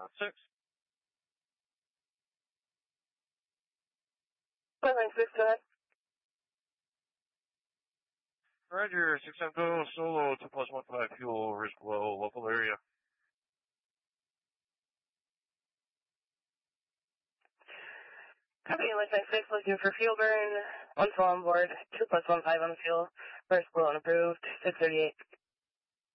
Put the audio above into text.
6. 6 to 9. Roger, 6 go, solo, 2+15 fuel, risk low, local area. Copy, Link 6, looking for fuel burn, 1 full on board, 2+15 on the fuel, risk low unapproved, 638.